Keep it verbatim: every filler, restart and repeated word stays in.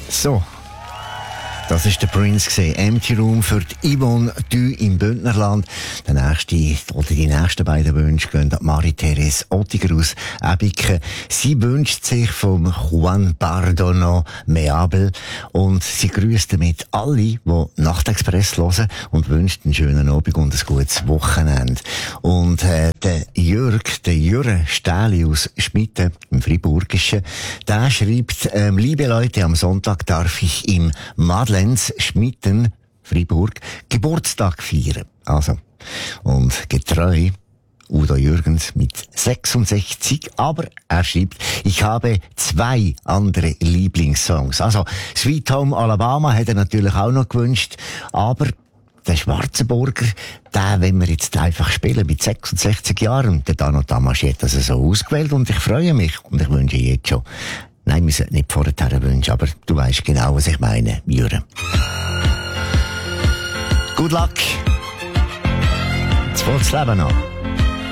So. Das war der Prince, Empty Room für die Yvonne Dü im Bündnerland. Der nächste, oder die nächsten beiden Wünsche gehen an Marie-Therese Ottiger aus Ebiken. Sie wünscht sich vom Juan Pardono Meabel und sie grüßt damit alle, die Nachtexpress hören und wünscht einen schönen Abend und ein gutes Wochenende. Und äh, der Jörg, der Jürre Stähli aus Schmitten im Friburgischen, der schreibt, ähm, liebe Leute, am Sonntag darf ich im Madeleine Schmitten, Fribourg, Geburtstag feiern. Also, und getreu, Udo Jürgens mit sechsundsechzig, aber er schreibt, ich habe zwei andere Lieblingssongs. Also, Sweet Home Alabama hat er natürlich auch noch gewünscht, aber der Schwarzenburger, den wollen wir jetzt einfach spielen mit sechsundsechzig Jahren. Der Dano Tamasch hat das so ausgewählt und ich freue mich und ich wünsche jetzt schon. Nein, wir sollten nicht vorher wünschen, aber du weißt genau, was ich meine, Jürgen. Good luck. Jetzt folgt das Leben an.